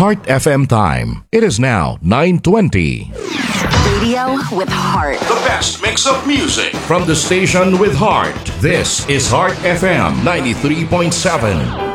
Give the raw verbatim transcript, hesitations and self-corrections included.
Heart F M time. It is now nine twenty. Radio with heart. The best mix of music from the station with heart. This is Heart F M ninety-three point seven.